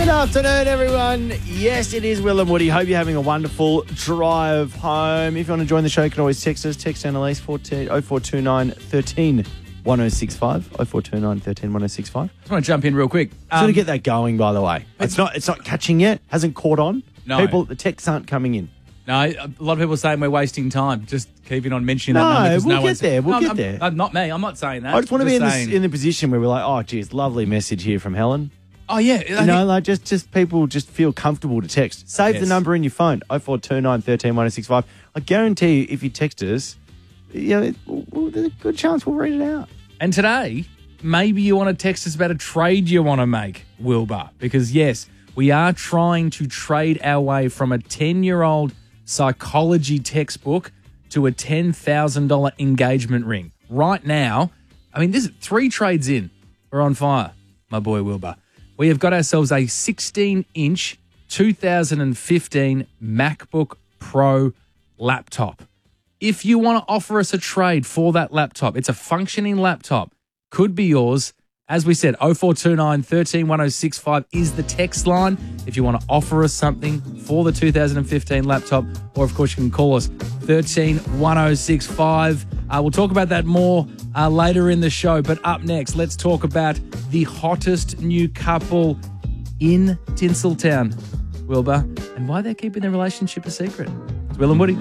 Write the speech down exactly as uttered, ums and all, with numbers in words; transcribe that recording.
Good afternoon, everyone. Yes, it is Will and Woody. Hope you're having a wonderful drive home. If you want to join the show, you can always text us. Text Annalise oh four two nine, one three, one oh six five. oh four two nine, one three, one oh six five. I just want to jump in real quick. Um, sort Um, of get that going, by the way. It's not It's not catching yet. Hasn't caught on. No. People, the texts aren't coming in. no, a lot of people are saying we're wasting time. Just keeping on mentioning No, that number. 'cause we'll no get one's- there, we'll No, get I'm- there. I'm not me. I'm not saying that. I just want to be in, Just this, saying- in the position where we're like, oh, geez, lovely message here from Helen. Oh, yeah. You know, like just, just people just feel comfortable to text. Save the Yes. number in your phone, oh four two nine, one three, one oh six five. I guarantee you, if you text us, you know, it, well, there's a good chance we'll read it out. And today, maybe you want to text us about a trade you want to make, Wilbur. Because, yes, we are trying to trade our way from a ten-year-old psychology textbook to a ten thousand dollars engagement ring. Right now, I mean, this is three trades in. We're on fire, my boy Wilbur. We have got ourselves a sixteen-inch two thousand fifteen MacBook Pro laptop. If you want to offer us a trade for that laptop, it's a functioning laptop, could be yours. As we said, oh four two nine, one three, one oh six five is the text line if you want to offer us something for the two thousand fifteen laptop, or of course you can call us one three, one oh six five. Uh, we'll talk about that more uh, later in the show, but up next, let's talk about the hottest new couple in Tinseltown, Wilbur, and why they're keeping their relationship a secret. It's Will and Woody.